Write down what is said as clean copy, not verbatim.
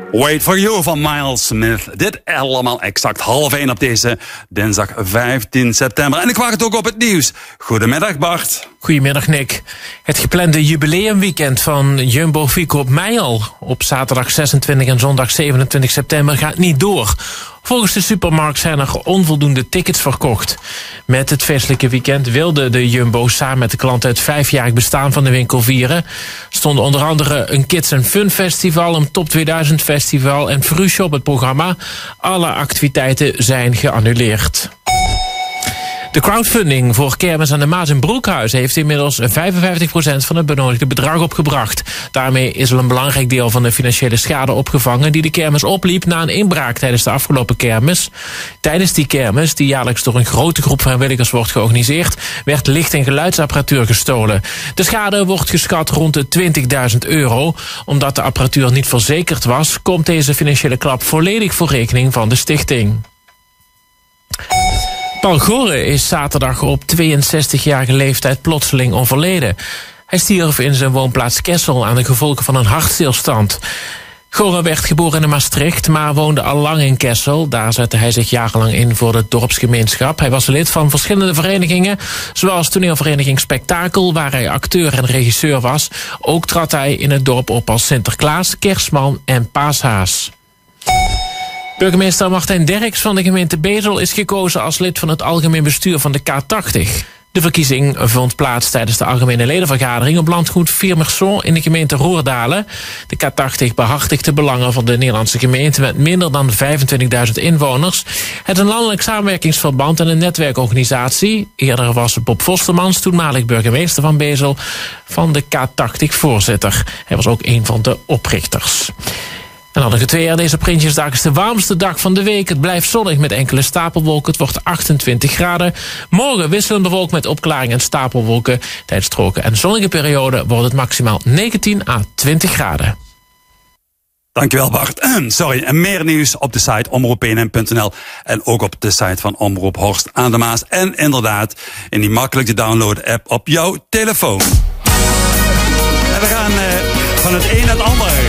Wait for You van Miles Smith. Dit allemaal exact 12:30 op deze dinsdag 15 september. En ik wacht het ook op het nieuws. Goedemiddag Bart. Goedemiddag Nick. Het geplande jubileumweekend van Jumbo-Visma op Meijel op zaterdag 26 en zondag 27 september gaat niet door. Volgens de supermarkt zijn er onvoldoende tickets verkocht. Met het feestelijke weekend wilde de Jumbo samen met de klanten het 5-jarig bestaan van de winkel vieren. Stonden onder andere een Kids and Fun Festival, een Top 2000 Festival en Frushi op het programma. Alle activiteiten zijn geannuleerd. De crowdfunding voor Kermis aan de Maas in Broekhuizen heeft inmiddels 55% van het benodigde bedrag opgebracht. Daarmee is al een belangrijk deel van de financiële schade opgevangen die de kermis opliep na een inbraak tijdens de afgelopen kermis. Tijdens die kermis, die jaarlijks door een grote groep vrijwilligers wordt georganiseerd, werd licht- en geluidsapparatuur gestolen. De schade wordt geschat rond de €20.000. Omdat de apparatuur niet verzekerd was, komt deze financiële klap volledig voor rekening van de stichting. Paul Goren is zaterdag op 62-jarige leeftijd plotseling overleden. Hij stierf in zijn woonplaats Kessel aan de gevolgen van een hartstilstand. Goren werd geboren in Maastricht, maar woonde al lang in Kessel. Daar zette hij zich jarenlang in voor de dorpsgemeenschap. Hij was lid van verschillende verenigingen, zoals toneelvereniging Spektakel, waar hij acteur en regisseur was. Ook trad hij in het dorp op als Sinterklaas, Kerstman en Paashaas. Burgemeester Martijn Derks van de gemeente Bezel is gekozen als lid van het algemeen bestuur van de K80. De verkiezing vond plaats tijdens de algemene ledenvergadering op landgoed Viermerson in de gemeente Roerdalen. De K80 behartigt de belangen van de Nederlandse gemeente met minder dan 25.000 inwoners. Het is een landelijk samenwerkingsverband en een netwerkorganisatie. Eerder was Bob Vostermans, toenmalig burgemeester van Bezel, van de K80 voorzitter. Hij was ook een van de oprichters. En dan nog het weer. Deze Prinsjesdag is de warmste dag van de week. Het blijft zonnig met enkele stapelwolken. Het wordt 28 graden. Morgen wisselend bewolkt met opklaringen en stapelwolken. Tijdens droge en zonnige periode wordt het maximaal 19 à 20 graden. Dankjewel Bart. Sorry, en meer nieuws op de site omroepnm.nl en ook op de site van Omroep Horst aan de Maas. En inderdaad in die makkelijk te downloaden app op jouw telefoon. En we gaan van het een naar het ander.